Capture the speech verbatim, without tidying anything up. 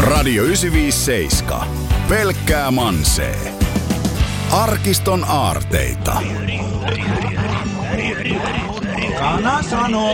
Radio yhdeksänsataaviisikymmentäseitsemän. Pelkkää mansee. Arkiston aarteita. Kana sanoo,